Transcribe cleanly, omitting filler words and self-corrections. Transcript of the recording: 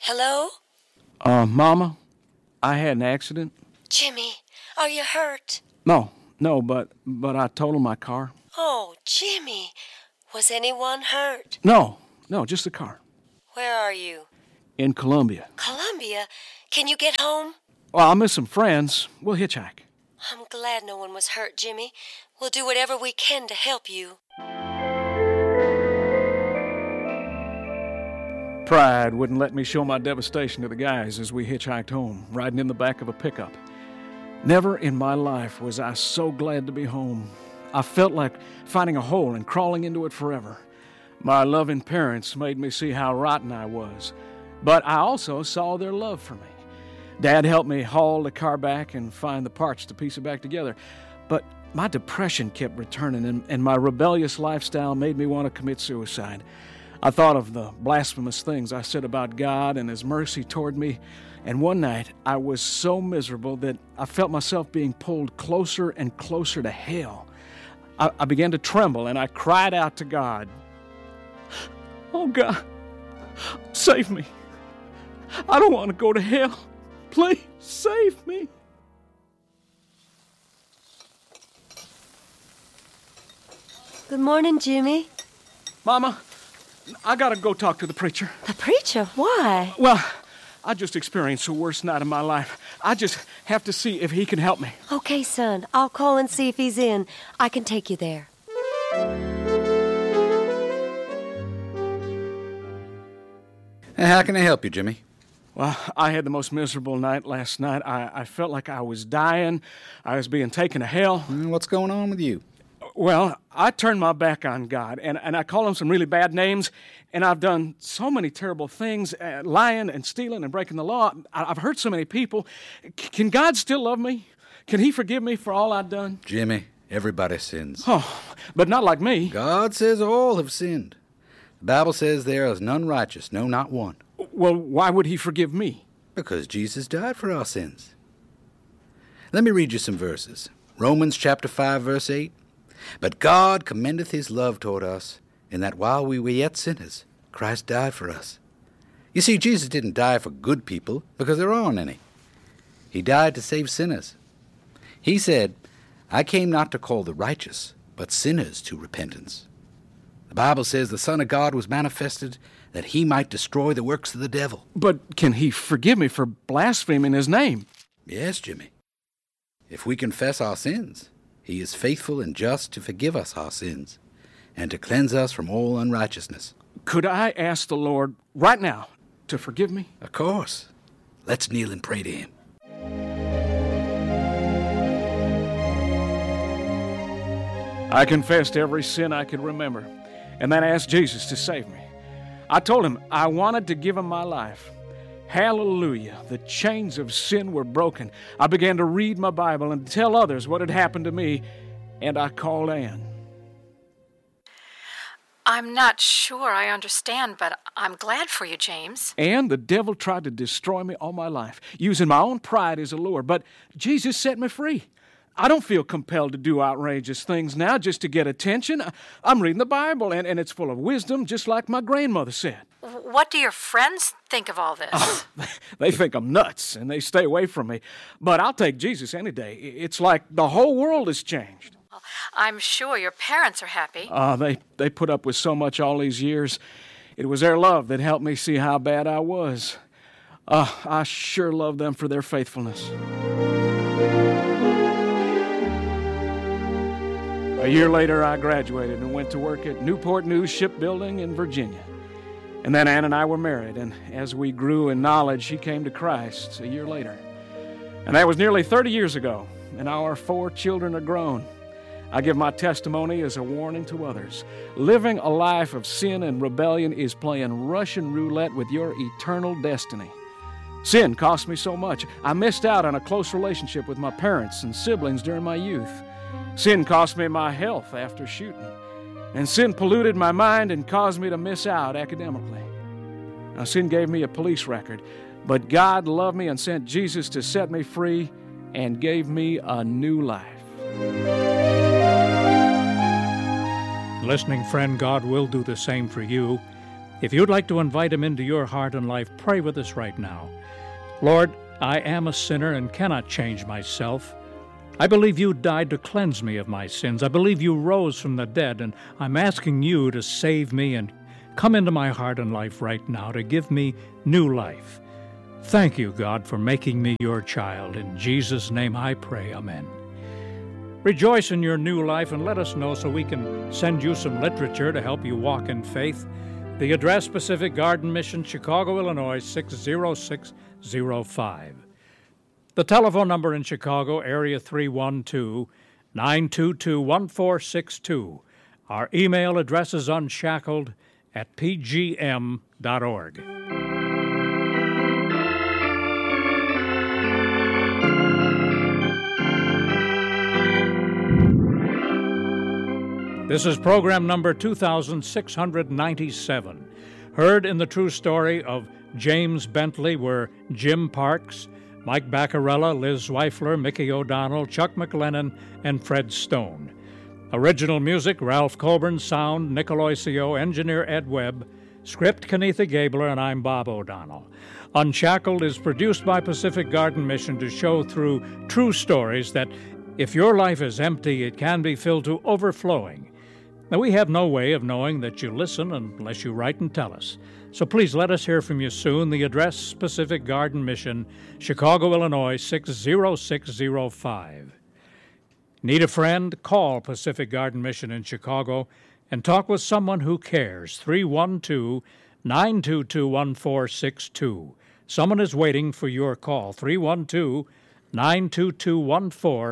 Hello? Mama, I had an accident. Jimmy, are you hurt? No, but I totaled my car. Oh, Jimmy, was anyone hurt? No, just the car. Where are you? In Columbia. Columbia? Can you get home? Well, I'll miss some friends. We'll hitchhike. I'm glad no one was hurt, Jimmy. We'll do whatever we can to help you. Pride wouldn't let me show my devastation to the guys as we hitchhiked home, riding in the back of a pickup. Never in my life was I so glad to be home. I felt like finding a hole and crawling into it forever. My loving parents made me see how rotten I was, but I also saw their love for me. Dad helped me haul the car back and find the parts to piece it back together. But my depression kept returning, and my rebellious lifestyle made me want to commit suicide. I thought of the blasphemous things I said about God and His mercy toward me, and one night I was so miserable that I felt myself being pulled closer and closer to hell. I began to tremble, and I cried out to God, "Oh God, save me. I don't want to go to hell. Please save me." Good morning, Jimmy. Mama, I gotta go talk to the preacher. The preacher? Why? Well, I just experienced the worst night of my life. I just have to see if he can help me. Okay, son. I'll call and see if he's in. I can take you there. How can I help you, Jimmy? Well, I had the most miserable night last night. I felt like I was dying. I was being taken to hell. What's going on with you? Well, I turned my back on God, and I call him some really bad names, and I've done so many terrible things, lying and stealing and breaking the law. I've hurt so many people. Can God still love me? Can He forgive me for all I've done? Jimmy, everybody sins. Oh, but not like me. God says all have sinned. The Bible says there is none righteous, no, not one. Well, why would He forgive me? Because Jesus died for our sins. Let me read you some verses. Romans chapter 5, verse 8. But God commendeth His love toward us, in that while we were yet sinners, Christ died for us. You see, Jesus didn't die for good people, because there aren't any. He died to save sinners. He said, I came not to call the righteous, but sinners to repentance. The Bible says the Son of God was manifested that He might destroy the works of the devil. But can He forgive me for blaspheming His name? Yes, Jimmy. If we confess our sins, He is faithful and just to forgive us our sins and to cleanse us from all unrighteousness. Could I ask the Lord right now to forgive me? Of course. Let's kneel and pray to Him. I confessed every sin I could remember, and then asked Jesus to save me. I told Him I wanted to give Him my life. Hallelujah. The chains of sin were broken. I began to read my Bible and tell others what had happened to me, and I called Ann. I'm not sure I understand, but I'm glad for you, James. And the devil tried to destroy me all my life, using my own pride as a lure, but Jesus set me free. I don't feel compelled to do outrageous things now just to get attention. I'm reading the Bible, and it's full of wisdom, just like my grandmother said. What do your friends think of all this? Oh, they think I'm nuts, and they stay away from me. But I'll take Jesus any day. It's like the whole world has changed. Well, I'm sure your parents are happy. They put up with so much all these years. It was their love that helped me see how bad I was. I sure love them for their faithfulness. A year later, I graduated and went to work at Newport News Shipbuilding in Virginia. And then Ann and I were married, and as we grew in knowledge, she came to Christ a year later. And that was nearly 30 years ago, and our 4 children are grown. I give my testimony as a warning to others. Living a life of sin and rebellion is playing Russian roulette with your eternal destiny. Sin cost me so much. I missed out on a close relationship with my parents and siblings during my youth. Sin cost me my health after shooting. And sin polluted my mind and caused me to miss out academically. Now, sin gave me a police record, but God loved me and sent Jesus to set me free and gave me a new life. Listening friend, God will do the same for you. If you'd like to invite him into your heart and life, pray with us right now. Lord, I am a sinner and cannot change myself. I believe you died to cleanse me of my sins. I believe you rose from the dead, and I'm asking you to save me and come into my heart and life right now to give me new life. Thank you, God, for making me your child. In Jesus' name I pray, amen. Rejoice in your new life and let us know so we can send you some literature to help you walk in faith. The address, Pacific Garden Mission, Chicago, Illinois, 60605. The telephone number in Chicago, area 312-922-1462. Our email address is unshackled@pgm.org. This is program number 2697, heard in the true story of James Bentley were Jim Parks, Mike Baccarella, Liz Zweifler, Mickey O'Donnell, Chuck McLennan, and Fred Stone. Original music, Ralph Colburn. Sound, Nicoloisio. Engineer, Ed Webb. Script, Kenetha Gabler, and I'm Bob O'Donnell. Unshackled is produced by Pacific Garden Mission to show through true stories that if your life is empty, it can be filled to overflowing. Now, we have no way of knowing that you listen unless you write and tell us. So please let us hear from you soon. The address, Pacific Garden Mission, Chicago, Illinois, 60605. Need a friend? Call Pacific Garden Mission in Chicago and talk with someone who cares. 312-922-1462. Someone is waiting for your call. 312-922-1462.